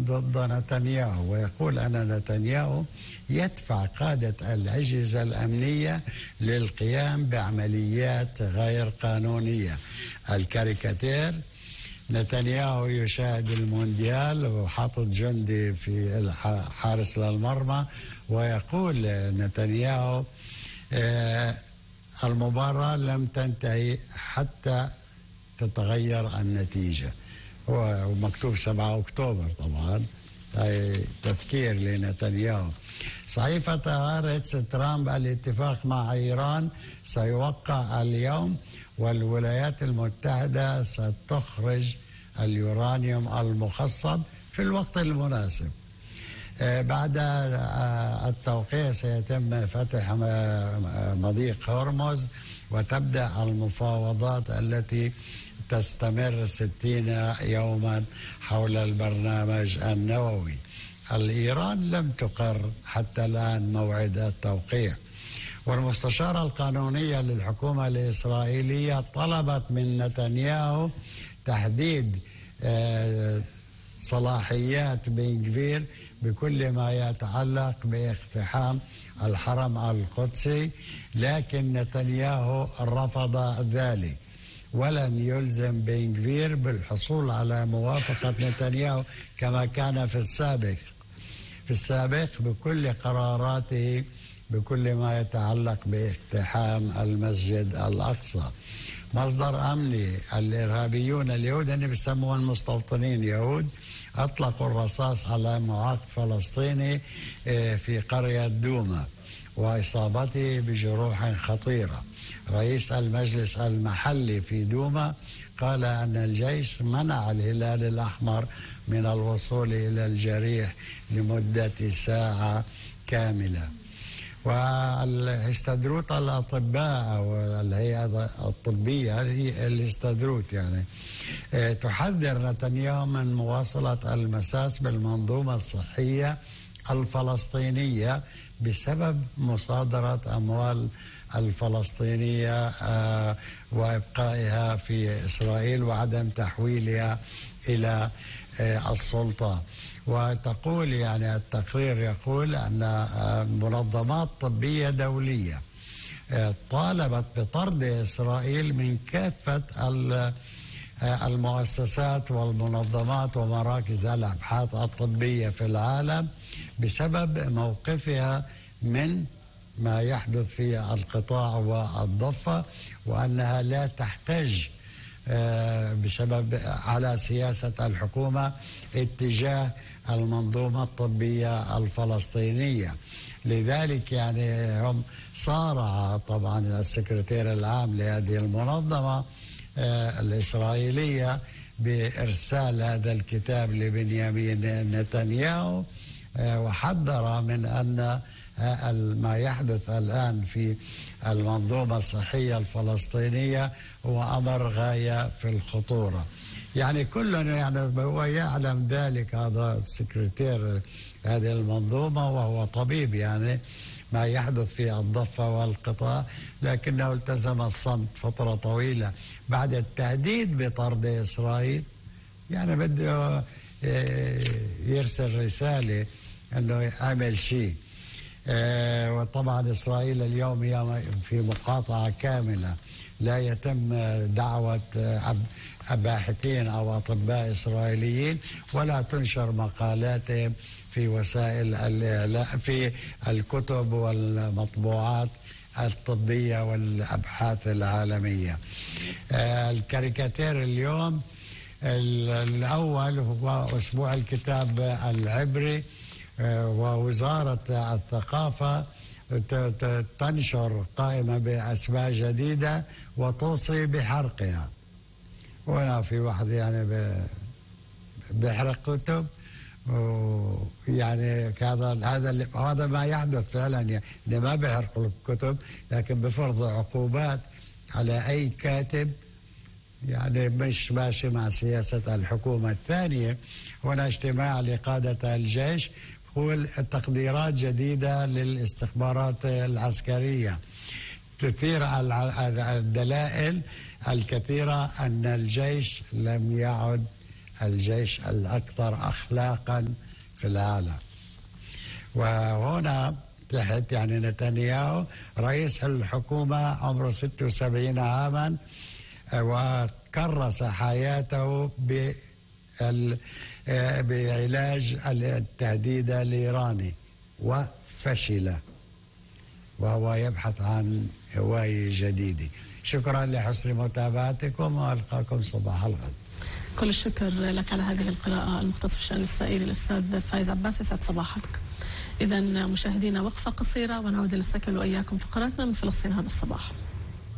ضد نتنياهو، ويقول أن نتنياهو يدفع قادة الأجهزة الأمنية للقيام بعمليات غير قانونية. الكاريكاتير: نتنياهو يشاهد المونديال وحاطط جندي في حارس للمرمى، ويقول نتنياهو المباراة لم تنتهي حتى تتغير النتيجة. ومكتوب 7 أكتوبر طبعا، أي تذكير لنتنياهو. صحيفة هارتس: ترامب الاتفاق مع إيران سيوقع اليوم، والولايات المتحدة ستخرج اليورانيوم المخصب في الوقت المناسب. بعد التوقيع سيتم فتح مضيق هرمز، وتبدأ المفاوضات التي تستمر 60 يوما حول البرنامج النووي. الإيران لم تقر حتى الآن موعد التوقيع. والمستشارة القانونية للحكومة الإسرائيلية طلبت من نتنياهو تحديد صلاحيات بن غفير بكل ما يتعلق باقتحام الحرم القدسي، لكن نتنياهو رفض ذلك، ولن يلزم بن غفير بالحصول على موافقة نتنياهو كما كان في السابق بكل قراراته بكل ما يتعلق باقتحام المسجد الأقصى. مصدر أمني: الإرهابيون اليهود اللي بيسموهم المستوطنين يهود أطلقوا الرصاص على معاق فلسطيني في قرية دوما وإصابته بجروح خطيرة. رئيس المجلس المحلي في دوما قال أن الجيش منع الهلال الأحمر من الوصول إلى الجريح لمدة ساعة كاملة. والاستدروت الأطباء والهيئة الطبية الاستدروت تحذر نتنياهو من مواصلة المساس بالمنظومة الصحية الفلسطينية بسبب مصادرة أموال الفلسطينية وإبقائها في إسرائيل وعدم تحويلها إلى السلطة. وتقول التقرير يقول أن منظمات طبية دولية طالبت بطرد إسرائيل من كافة المؤسسات والمنظمات ومراكز الأبحاث الطبية في العالم بسبب موقفها من ما يحدث في القطاع والضفة، وأنها لا تحتج بسبب على سياسة الحكومة اتجاه المنظومة الطبية الفلسطينية. لذلك هم صارع طبعا السكرتير العام لهذه المنظمة الإسرائيلية بإرسال هذا الكتاب لبنيامين نتنياهو، وحذر من أن ما يحدث الآن في المنظومة الصحية الفلسطينية هو أمر غاية في الخطورة. كل هو يعلم ذلك، هذا السكرتير هذه المنظومة وهو طبيب ما يحدث في الضفة والقطاع، لكنه التزم الصمت فترة طويلة بعد التهديد بطرد إسرائيل. بده يرسل رسالة أنه يعمل شيء. وطبعا إسرائيل اليوم هي في مقاطعة كاملة، لا يتم دعوة باحثين أو أطباء إسرائيليين ولا تنشر مقالاتهم في وسائل الإعلام في الكتب والمطبوعات الطبية والأبحاث العالمية. الكاريكاتير اليوم الأول هو أسبوع الكتاب العبري، ووزارة الثقافة تنشر قائمة بأسماء جديدة وتوصي بحرقها. وهنا في واحد بيحرق كتب، هذا ما يحدث فعلا. ما بيحرقوا الكتب، لكن بفرض عقوبات على أي كاتب مش ماشي مع سياسة الحكومة. الثانية هنا اجتماع لقادة الجيش، هو تقديرات جديدة للاستخبارات العسكرية تثير الدلائل الكثيرة أن الجيش لم يعد الجيش الأكثر أخلاقا في العالم. وهنا تحت يعني نتنياهو رئيس الحكومة عمره 76 عاما، وكرس حياته بعلاج التهديد الإيراني وفشل، وهو يبحث عن هواية جديدة. شكرا لحسن متابعتكم، وألقاكم صباح الغد. كل الشكر لك على هذه القراءة، المختص في الشأن الإسرائيلي الأستاذ فايز عباس، يسعد صباحك. إذا مشاهدينا وقفة قصيرة ونعود نستكمل وإياكم فقراتنا من فلسطين هذا الصباح.